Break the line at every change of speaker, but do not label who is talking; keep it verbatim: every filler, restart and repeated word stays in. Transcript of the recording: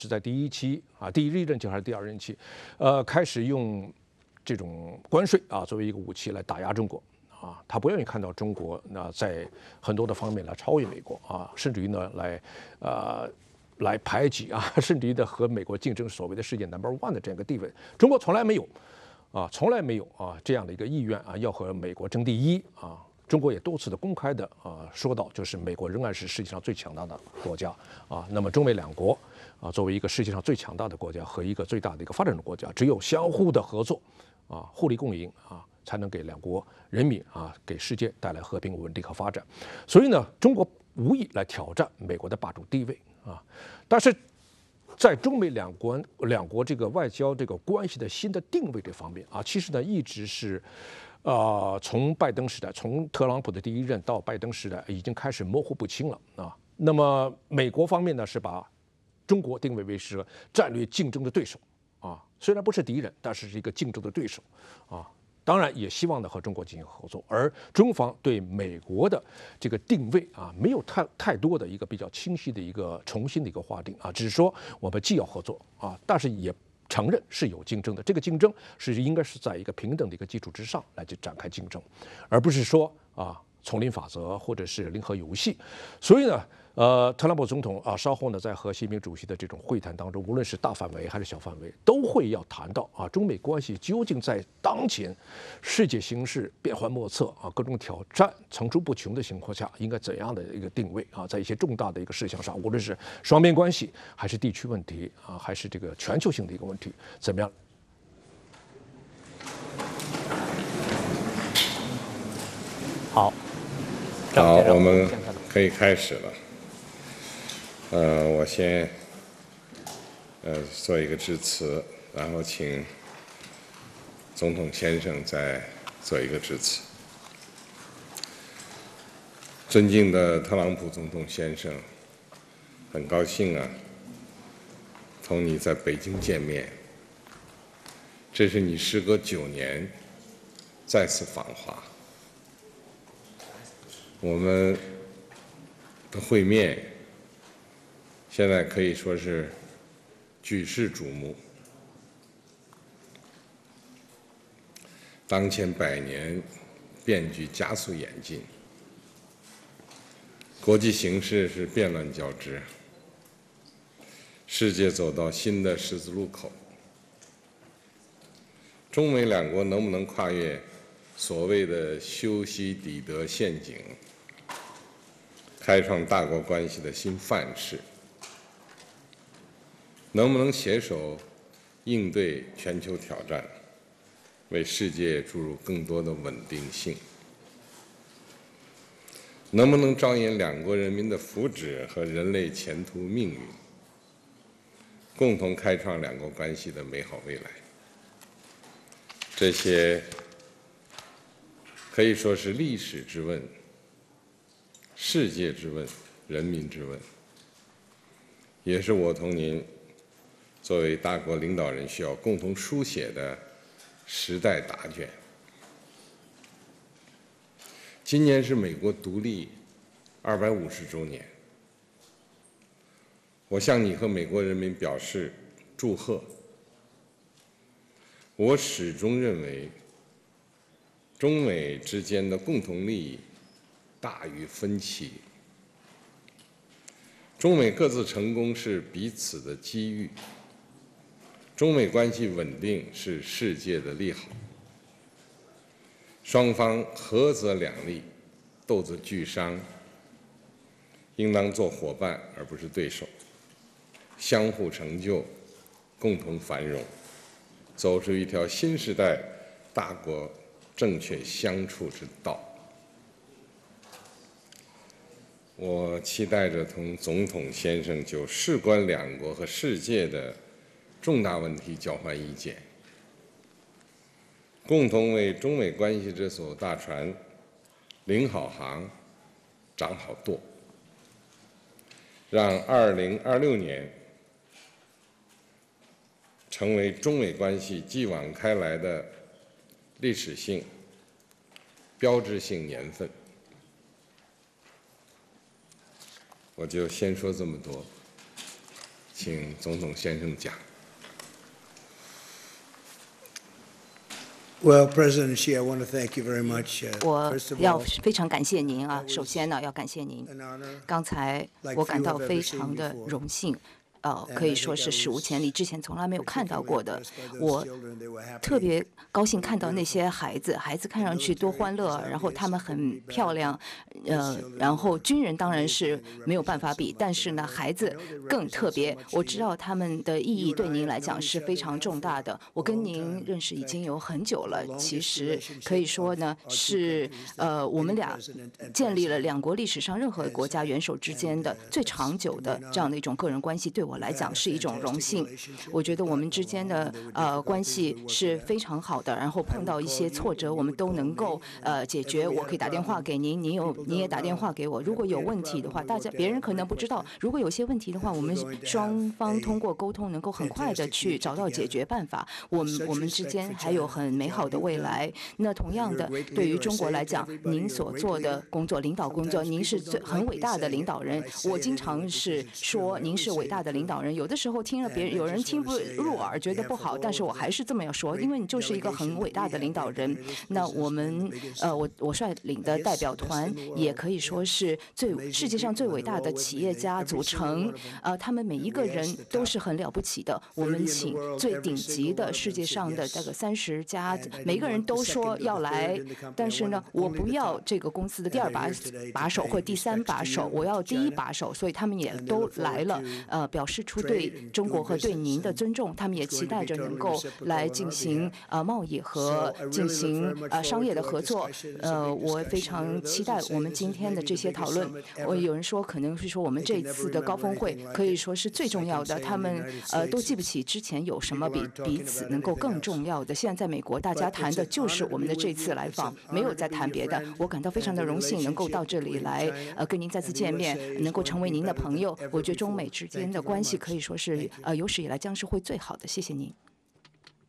是在第一期啊，第一任期还是第二任期，呃，开始用这种关税啊作为一个武器来打压中国啊，他不愿意看到中国那在很多的方面来超越美国啊，甚至于呢来呃来排挤啊，甚至于的和美国竞争所谓的世界 number one 的这样一个地位，中国从来没有啊，从来没有啊这样的一个意愿啊，要和美国争第一啊。中国也多次的公开的啊说到，就是美国仍然是世界上最强大的国家啊。那么中美两国啊，作为一个世界上最强大的国家和一个最大的一个发展中国家，只有相互的合作啊，互利共赢啊，才能给两国人民啊，给世界带来和平、稳定和发展。所以呢，中国无意来挑战美国的霸主地位啊。但是在中美两国两国这个外交这个关系的新的定位这方面啊，其实呢一直是。呃，从拜登时代，从特朗普的第一任到拜登时代，已经开始模糊不清了啊。那么美国方面呢，是把中国定位为是战略竞争的对手啊，虽然不是敌人，但是是一个竞争的对手啊。当然也希望呢和中国进行合作，而中方对美国的这个定位啊，没有太太多的一个比较清晰的一个重新的一个划定啊，只是说我们既要合作啊，但是也。承认是有竞争的，这个竞争是应该是在一个平等的一个基础之上来去展开竞争，而不是说啊丛林法则或者是零和游戏。所以呢，呃，特朗普总统啊稍后呢在和习近平主席的这种会谈当中，无论是大范围还是小范围，都会要谈到啊中美关系究竟在当前世界形势变幻莫测啊各种挑战层出不穷的情况下，应该怎样的一个定位啊，在一些重大的一个事项上，无论是双边关系还是地区问题啊，还是这个全球性的一个问题，怎么样？
好，
好，我们可以开始了。呃，我先呃做一个致辞，然后请总统先生再做一个致辞。尊敬的特朗普总统先生，很高兴啊，同你在北京见面。这是你时隔九年再次访华。我们的会面现在可以说是举世瞩目。当前百年变局加速演进，国际形势是变乱交织，世界走到新的十字路口。中美两国能不能跨越所谓的修昔底德陷阱，开创大国关系的新范式，能不能携手应对全球挑战，为世界注入更多的稳定性？能不能着眼两国人民的福祉和人类前途命运，共同开创两国关系的美好未来？这些可以说是历史之问、世界之问、人民之问，也是我同您作为大国领导人需要共同书写的时代答卷。今年是美国独立二百五十周年，我向你和美国人民表示祝贺。我始终认为，中美之间的共同利益大于分歧，中美各自成功是彼此的机遇，中美关系稳定是世界的利好。双方合则两利，斗则俱伤，应当做伙伴而不是对手，相互成就，共同繁荣，走出一条新时代大国正确相处之道。我期待着同总统先生就事关两国和世界的重大问题交换意见，共同为中美关系这艘大船领好航、掌好舵，让二零二六年成为中美关系继往开来的历史性、标志性年份。我就先说这么多， 请总统先生讲。
Well, President Xi, I want to thank you very much.
我要非常感谢您啊！首先呢，要感谢您。刚才我感到非常的荣幸。呃，可以说是史无前例，之前从来没有看到过的。我特别高兴看到那些孩子，孩子看上去多欢乐，然后他们很漂亮，呃，然后军人当然是没有办法比，但是呢，孩子更特别。我知道他们的意义对您来讲是非常重大的。我跟您认识已经有很久了，其实可以说呢是呃，我们俩建立了两国历史上任何国家元首之间的最长久的这样的一种个人关系。对我来讲是一种荣幸，我觉得我们之间的呃关系是非常好的，然后碰到一些挫折，我们都能够呃解决。我可以打电话给您，您有您也打电话给我。如果有问题的话，大家别人可能不知道，如果有些问题的话，我们双方通过沟通能够很快的去找到解决办法。我们我们之间还有很美好的未来。那同样的，对于中国来讲，您所做的工作，领导工作，您是最很伟大的领导人。我经常是说您是伟大的领导人。领导人有的时候听了别人有人听不入耳，觉得不好，但是我还是这么要说，因为你就是一个很伟大的领导人。那我们呃，我我率领的代表团也可以说是最世界上最伟大的企业家组成，呃，他们每一个人都是很了不起的。我们请最顶级的世界上的这个三十家，每个人都说要来，但是呢，我不要这个公司的第二把把手或第三把手，我要第一把手，所以他们也都来了，呃，表示。示出对中国和对您的尊重，他们也期待着能够来进行呃贸易和进行呃商业的合作。呃，我非常期待我们今天的这些讨论。我有人说可能是说我们这一次的高峰会可以说是最重要的，他们呃都记不起之前有什么比彼此能够更重要的。现在在美国，大家谈的就是我们的这次来访，没有在谈别的。我感到非常的荣幸能够到这里来，呃，跟您再次见面，能够成为您的朋友。我觉得中美之间的关系可以说是呃有史以来将是会最好的。谢谢您。